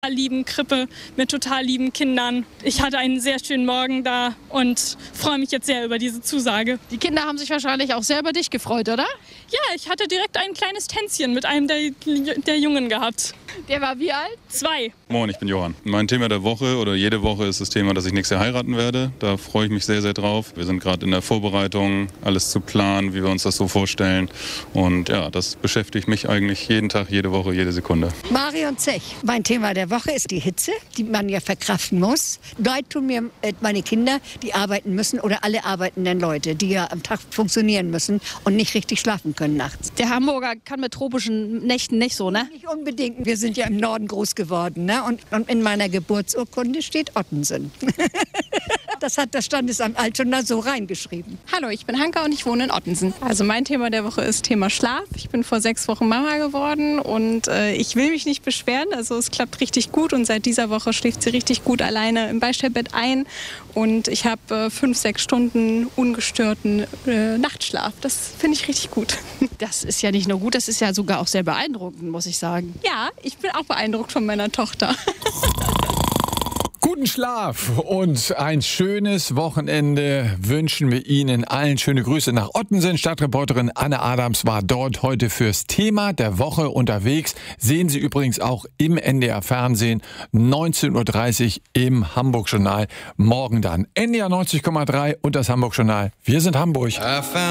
lieben Krippe mit total lieben Kindern. Ich hatte einen sehr schönen Morgen da und freue mich jetzt sehr über diese Zusage. Die Kinder haben sich wahrscheinlich auch sehr über dich gefreut, oder? Ja, ich hatte direkt ein kleines Tänzchen mit einem der Jungen gehabt. Der war wie alt? 2. Moin, ich bin Johann. Mein Thema der Woche oder jede Woche ist das Thema, dass ich nächstes Jahr heiraten werde. Da freue ich mich sehr, sehr drauf. Wir sind gerade in der Vorbereitung, alles zu planen, wie wir uns das so vorstellen. Und ja, das beschäftigt mich eigentlich jeden Tag, jede Woche, jede Sekunde. Marion Zech. Mein Thema der Woche ist die Hitze, die man ja verkraften muss. Leid tun mir meine Kinder, die arbeiten müssen, oder alle arbeitenden Leute, die ja am Tag funktionieren müssen und nicht richtig schlafen können nachts. Der Hamburger kann mit tropischen Nächten nicht so, ne? Nicht unbedingt. Wir sind ja im Norden groß geworden, ne? Und in meiner Geburtsurkunde steht Ottensen. Das hat das Standesamt Altona so reingeschrieben. Hallo, ich bin Hanka und ich wohne in Ottensen. Also mein Thema der Woche ist Thema Schlaf. Ich bin vor 6 Wochen Mama geworden und ich will mich nicht beschweren. Also es klappt richtig gut und seit dieser Woche schläft sie richtig gut alleine im Beistellbett ein. Und ich habe 5-6 Stunden ungestörten Nachtschlaf. Das finde ich richtig gut. Das ist ja nicht nur gut, das ist ja sogar auch sehr beeindruckend, muss ich sagen. Ja, ich bin auch beeindruckt von meiner Tochter. Guten Schlaf und ein schönes Wochenende wünschen wir Ihnen allen. Schöne Grüße nach Ottensen. Stadtreporterin Anne Adams war dort heute fürs Thema der Woche unterwegs. Sehen Sie übrigens auch im NDR Fernsehen 19.30 Uhr im Hamburg-Journal. Morgen dann NDR 90,3 und das Hamburg-Journal. Wir sind Hamburg.